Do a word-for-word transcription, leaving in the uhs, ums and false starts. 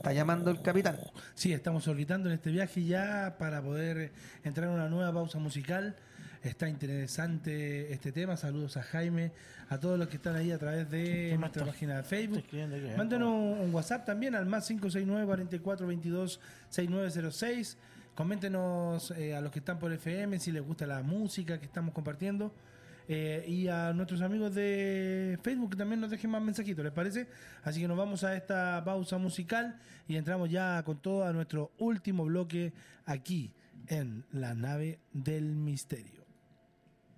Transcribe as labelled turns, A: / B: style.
A: está llamando el capitán.
B: Sí, estamos orbitando en este viaje ya para poder entrar en una nueva pausa musical. Está interesante este tema. Saludos a Jaime, a todos los que están ahí a través de nuestra
C: está-
B: página de Facebook.
C: estoy escribiendo aquí, ¿eh?
B: Mándenos un, un WhatsApp también al más cinco seis nueve, cuatro cuatro, veintidós, sesenta y nueve cero seis. Coméntenos eh, a los que están por F M si les gusta la música que estamos compartiendo. Eh, y a nuestros amigos de Facebook que también nos dejen más mensajitos, ¿les parece? Así que nos vamos a esta pausa musical y entramos ya con todo a nuestro último bloque aquí en La Nave del Misterio.